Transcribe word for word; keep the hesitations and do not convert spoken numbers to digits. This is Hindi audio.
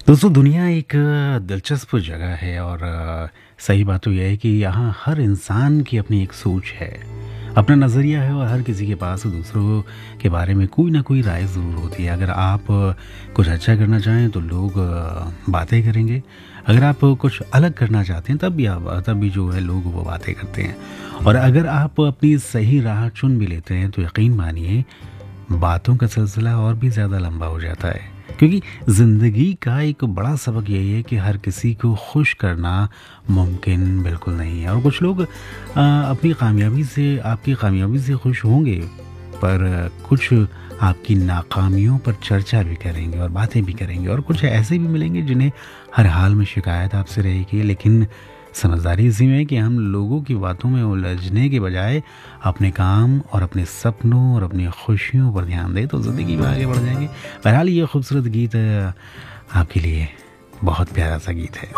दोस्तों दुनिया एक दिलचस्प जगह है और अ, सही बात तो यह है कि यहाँ हर इंसान की अपनी एक सोच है, अपना नज़रिया है और हर किसी के पास दूसरों के बारे में कोई ना कोई राय ज़रूर होती है। अगर आप अ, कुछ अच्छा करना चाहें तो लोग अ, बातें करेंगे, अगर आप कुछ अलग करना चाहते हैं तब भी आप तब भी जो है लोग वो बातें करते हैं। और अगर आप अपनी सही राह चुन भी लेते हैं तो यकीन मानिए बातों का सिलसिला और भी ज़्यादा लंबा हो जाता है, क्योंकि ज़िंदगी का एक बड़ा सबक यही है कि हर किसी को खुश करना मुमकिन बिल्कुल नहीं है। और कुछ लोग अ, अपनी कामयाबी से आपकी कामयाबी से खुश होंगे, पर कुछ आपकी नाकामियों पर चर्चा भी करेंगे और बातें भी करेंगे, और कुछ ऐसे भी मिलेंगे जिन्हें हर हाल में शिकायत आपसे रहेगी। लेकिन समझदारी इसी में है कि हम लोगों की बातों में उलझने के बजाय अपने काम और अपने सपनों और अपनी खुशियों पर ध्यान दें तो ज़िंदगी में आगे बढ़ जाएंगे। बहरहाल ये खूबसूरत गीत अ, आपके लिए बहुत प्यारा सा गीत है।